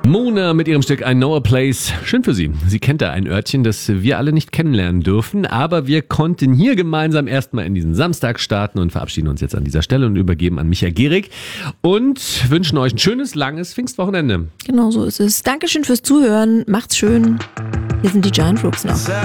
Mona mit ihrem Stück I Know a Place. Schön für sie. Sie kennt da ein Örtchen, das wir alle nicht kennenlernen dürfen, aber wir konnten hier gemeinsam erstmal in diesen Samstag starten und verabschieden uns jetzt an dieser Stelle und übergeben an Micha Gehrig und wünschen euch ein schönes, langes Pfingstwochenende. Genau so ist es. Dankeschön fürs Zuhören. Macht's schön. Hier sind die Giant Rooks noch.